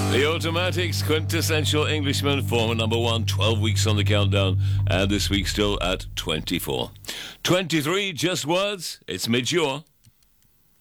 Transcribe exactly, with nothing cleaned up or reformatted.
The Automatics, Quintessential Englishman, former number one, twelve weeks on the countdown, and this week still at twenty-four. twenty-three, Just Words, it's mid-sure.